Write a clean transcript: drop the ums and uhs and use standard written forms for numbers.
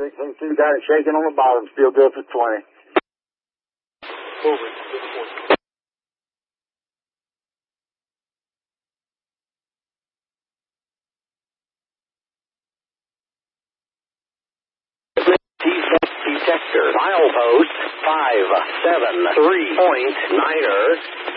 16 got it shaking on the bottom. Still good for 20. Over. Detector. Milepost 573.9er.